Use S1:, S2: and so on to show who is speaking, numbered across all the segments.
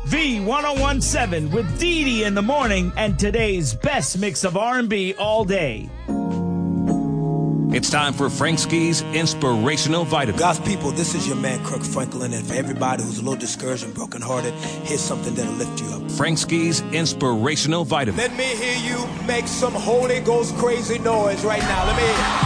S1: V1017 with Dee Dee in the morning and today's best mix of R&B all day.
S2: It's time for Frank Ski's Inspirational Vitamin.
S3: God's people, this is your man, Kirk Franklin, and for everybody who's a little discouraged and brokenhearted, here's something that'll lift you up.
S2: Frank Ski's Inspirational Vitamin.
S3: Let me hear you make some Holy Ghost crazy noise right now. Let me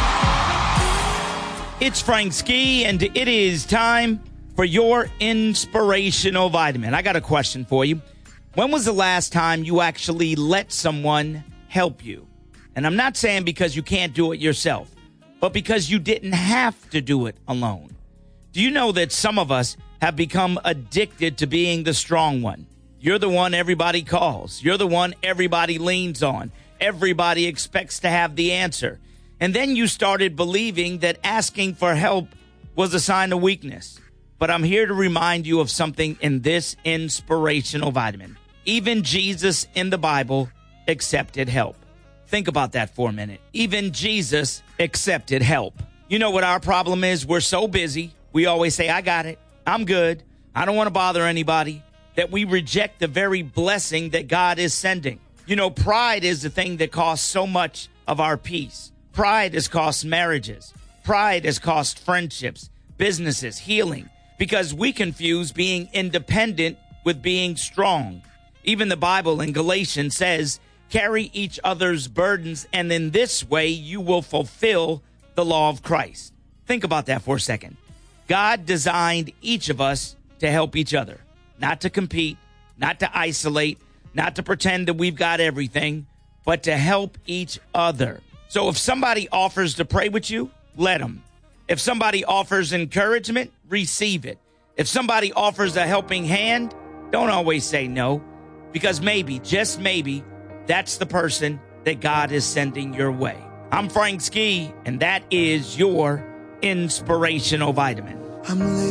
S3: hear.
S1: It's Frank Ski, and it is time for your Inspirational Vitamin. I got a question for you. When was the last time you actually let someone help you? And I'm not saying because you can't do it yourself, but because you didn't have to do it alone. Do you know that some of us have become addicted to being the strong one? You're the one everybody calls. You're the one everybody leans on. Everybody expects to have the answer. And then you started believing that asking for help was a sign of weakness. But I'm here to remind you of something in this Inspirational Vitamin. Even Jesus in the Bible accepted help. Think about that for a minute. Even Jesus accepted help. You know what our problem is? We're so busy. We always say, I got it. I'm good. I don't want to bother anybody. That we reject the very blessing that God is sending. You know, pride is the thing that costs so much of our peace. Pride has cost marriages. Pride has cost friendships, businesses, healing. Because we confuse being independent with being strong. Even the Bible in Galatians says, carry each other's burdens, and in this way you will fulfill the law of Christ. Think about that for a second. God designed each of us to help each other, not to compete, not to isolate, not to pretend that we've got everything, but to help each other. So if somebody offers to pray with you, let them. If somebody offers encouragement, receive it. If somebody offers a helping hand, don't always say no, because maybe, just maybe, that's the person that God is sending your way. I'm Frank Ski, and that is your Inspirational Vitamin.